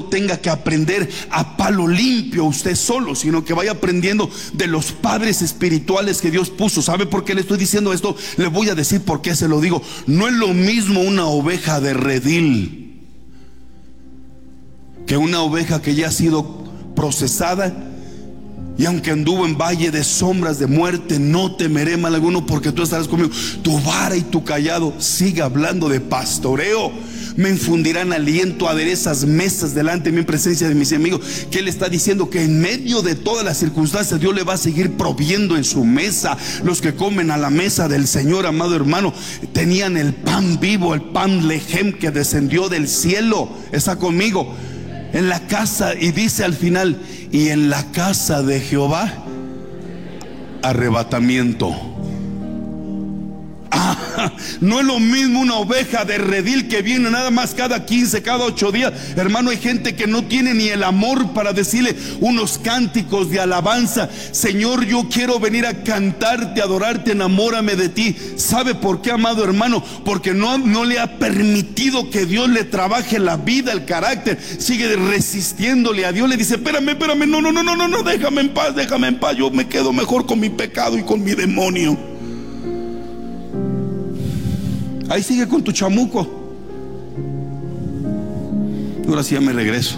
tenga que aprender a palo limpio usted solo, sino que vaya aprendiendo de los padres espirituales que Dios puso. ¿Sabe por qué le estoy diciendo esto? Le voy a decir por qué se lo digo. No es lo mismo una oveja de redil que una oveja que ya ha sido procesada, y aunque anduvo en valle de sombras de muerte, no temeré mal alguno, porque tú estarás conmigo. Tu vara y tu callado, sigue hablando de pastoreo, me infundirán aliento, aderezas mesas delante de mí en presencia de mis enemigos. Que él está diciendo que en medio de todas las circunstancias Dios le va a seguir proviendo en su mesa. Los que comen a la mesa del Señor, amado hermano, tenían el pan vivo, el pan lejem que descendió del cielo. Está conmigo. En la casa, y dice al final, y en la casa de Jehová, arrebatamiento. No es lo mismo una oveja de redil que viene nada más cada 15, cada 8 días. Hermano, hay gente que no tiene ni el amor para decirle unos cánticos de alabanza. Señor, yo quiero venir a cantarte, adorarte, enamórame de ti. ¿Sabe por qué, amado hermano? Porque no le ha permitido que Dios le trabaje la vida, el carácter. Sigue resistiéndole a Dios. Le dice, espérame, no, déjame en paz. Yo me quedo mejor con mi pecado y con mi demonio. Ahí sigue con tu chamuco. Ahora sí ya me regreso.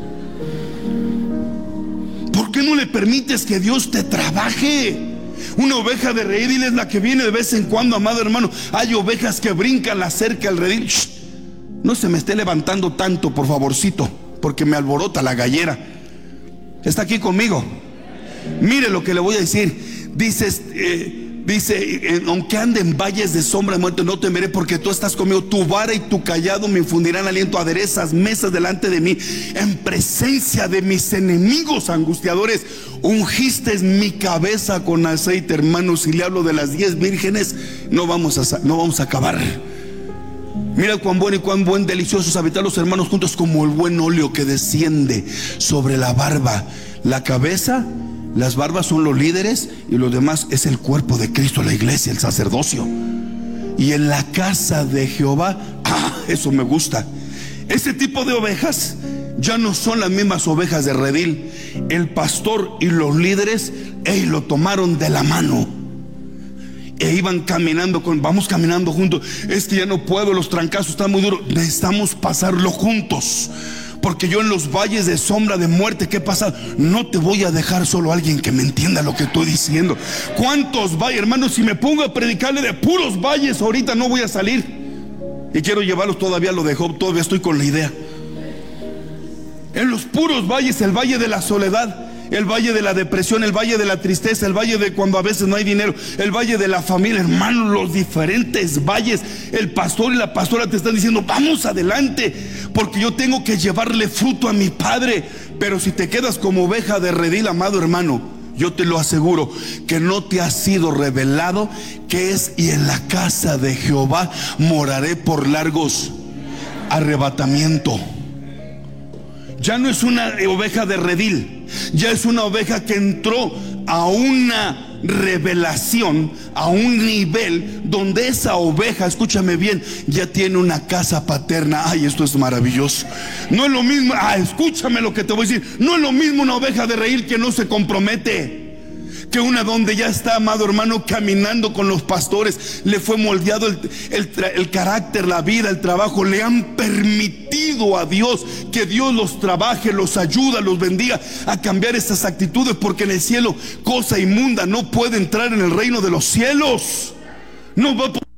¿Por qué no le permites que Dios te trabaje? Una oveja de redil es la que viene de vez en cuando, amado hermano. Hay ovejas que brincan la cerca al redil. Shh, no se me esté levantando tanto, por favorcito, porque me alborota la gallera. ¿Está aquí conmigo? Mire lo que le voy a decir. Dice, aunque ande en valles de sombra de muerte, no temeré, porque tú estás conmigo. Tu vara y tu callado me infundirán aliento. Aderezas mesas delante de mí en presencia de mis enemigos angustiadores. Ungiste mi cabeza con aceite, hermanos. Si le hablo de las 10 vírgenes, no vamos a acabar. Mira cuán bueno y cuán buen, delicioso es habitar los hermanos juntos, como el buen óleo que desciende sobre la barba. La cabeza, las barbas son los líderes, y los demás es el cuerpo de Cristo, la iglesia, el sacerdocio. Y en la casa de Jehová, eso me gusta. Ese tipo de ovejas ya no son las mismas ovejas de redil. El pastor y los líderes lo tomaron de la mano e iban caminando vamos caminando juntos. Es que ya no puedo, los trancazos están muy duros. Necesitamos pasarlo juntos. Porque yo en los valles de sombra de muerte que he pasado, no te voy a dejar solo. Alguien que me entienda lo que estoy diciendo. ¿Cuántos valles, hermanos? Si me pongo a predicarle de puros valles ahorita, no voy a salir. Y quiero llevarlos todavía a lo de Job. Todavía estoy con la idea. En los puros valles, el valle de la soledad, el valle de la depresión, el valle de la tristeza, el valle de cuando a veces no hay dinero, el valle de la familia, hermanos, los diferentes valles. El pastor y la pastora te están diciendo, vamos adelante, porque yo tengo que llevarle fruto a mi Padre. Pero si te quedas como oveja de redil, amado hermano, yo te lo aseguro que no te ha sido revelado que es: y en la casa de Jehová moraré por largos arrebatamiento. Ya no es una oveja de redil, ya es una oveja que entró a una revelación, a un nivel donde esa oveja, escúchame bien, ya tiene una casa paterna. Ay, esto es maravilloso. No es lo mismo, escúchame lo que te voy a decir. No es lo mismo una oveja de redil que no se compromete, que una donde ya está, amado hermano, caminando con los pastores. Le fue moldeado el carácter, la vida, el trabajo. Le han permitido a Dios que Dios los trabaje, los ayuda, los bendiga a cambiar esas actitudes, porque en el cielo cosa inmunda no puede entrar en el reino de los cielos. No va a